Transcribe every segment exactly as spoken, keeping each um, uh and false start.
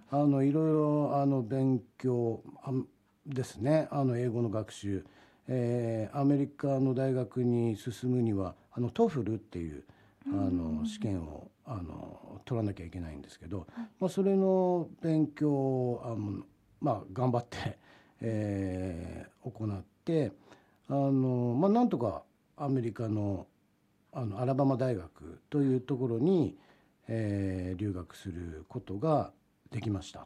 あのいろいろあの勉強あですね、あの英語の学習、えーアメリカの大学に進むにはあのトフルっていうあの試験をあの取らなきゃいけないんですけど、まあ、それの勉強をあの、まあ、頑張って、えー行って、あの、まあ、なんとかアメリカの、あのアラバマ大学というところに、えー留学することができました。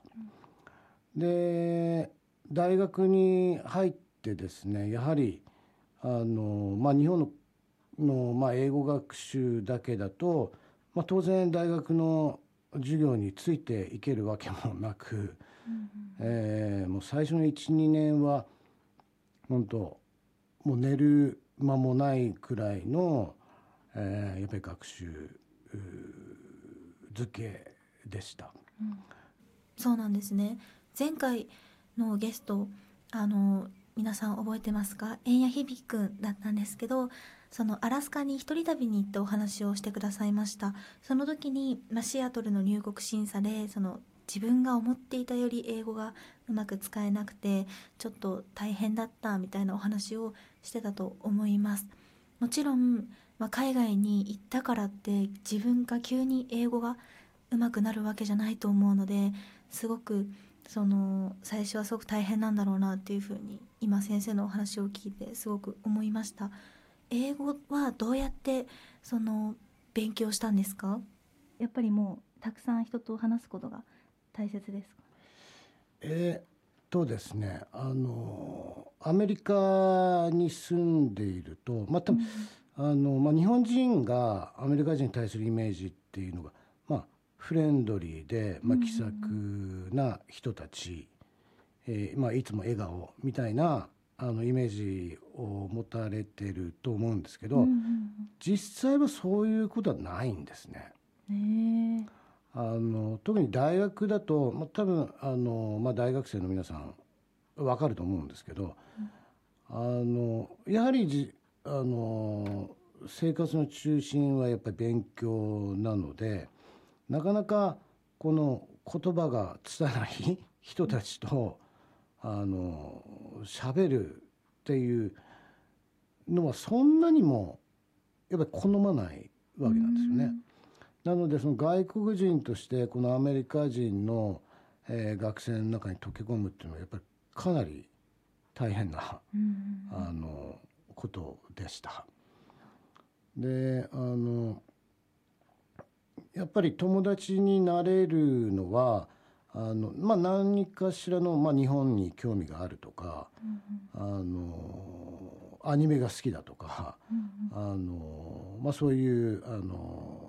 で大学に入ってですね、やはりあの、まあ、日本のの、まあ、英語学習だけだと、まあ、当然大学の授業についていけるわけもなく、えーもう最初のいちにねんは本当もう寝る間もないくらいの、えーやっぱり学習漬けでした。 そうなんですね。前回のゲスト、あの皆さん覚えてますか？円谷響くんだったんですけど、そのアラスカに一人旅に行ってお話をしてくださいました。その時に、まあ、シアトルの入国審査でその自分が思っていたより英語がうまく使えなくてちょっと大変だったみたいなお話をしてたと思います。もちろん、まあ、海外に行ったからって自分が急に英語が上手くなるわけじゃないと思うので、すごくその最初はすごく大変なんだろうなっていうふうに今先生のお話を聞いてすごく思いました。英語はどうやってその勉強したんですか？やっぱりもうたくさん人と話すことが大切ですか？ えーっとですね、あのアメリカに住んでいると、まあ、多分あの、まあ、日本人がアメリカ人に対するイメージっていうのが、まあ、フレンドリーで、まあ、気さくな人たち、えーまあ、いつも笑顔みたいなあのイメージを持たれてると思うんですけど、実際はそういうことはないんですね。 ねえ。 あの特に大学だと、まあ、多分あの、まあ、大学生の皆さん分かると思うんですけど、あのやはりじあの生活の中心はやっぱり勉強なので、なかなかこの言葉が拙い人たちとあの喋るっていうのはそんなにもやっぱり好まないわけなんですよね。なのでその外国人としてこのアメリカ人の、えー学生の中に溶け込むっていうのはやっぱりかなり大変なあのことでした。であのやっぱり友達になれるのはあの、まあ、何かしらの、まあ、日本に興味があるとか、あのアニメが好きだとか、あの、まあ、そういうあの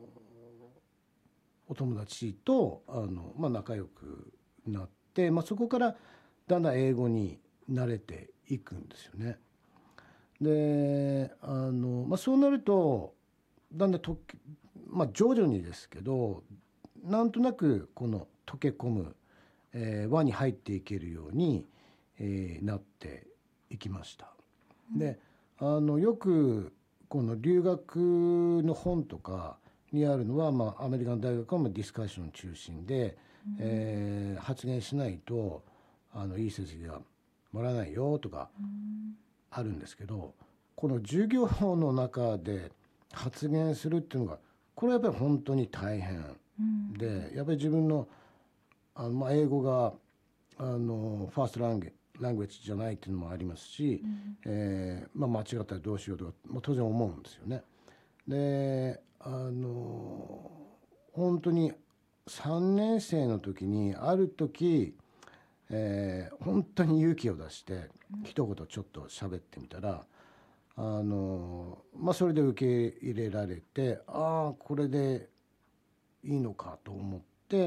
お友達とあの、まあ、仲良くなって、まあ、そこからだんだん英語に慣れていくんですよね。であの、まあ、そうなるとだんだんと、まあ、徐々にですけどなんとなくこの溶け込む、えー輪に入っていけるように、えーなっていきました。であのよくこの留学の本とかにあるのは、まあ、アメリカの大学はまあディスカッション中心で、えー発言しないとあのいい成績がもらえないよとかあるんですけど、この授業の中で発言するっていうのがこれはやっぱり本当に大変で、やっぱり自分のあの、まあ、英語があのファーストランゲラングエッジじゃないっていうのもありますし、えーまあ、間違ったらどうしようとか、まあ、当然思うんですよね。であの本当にさんねん生の時にある時、えー本当に勇気を出して一言ちょっと喋ってみたら、あのまあ、それで受け入れられて、ああこれでいいのかと思って、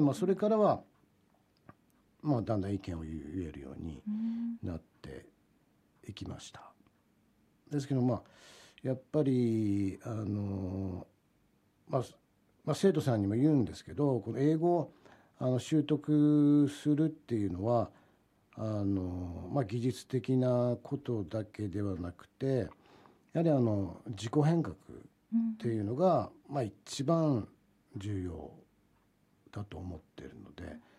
まあ、それからは、まあ、だんだん意見を言えるようになっていきました。ですけど、まあ、やっぱりあの、まあまあ、生徒さんにも言うんですけど、この英語をあの習得するっていうのはあの、まあ、技術的なことだけではなくて、やはりあの自己変革っていうのが、まあ、一番重要だと思っているので、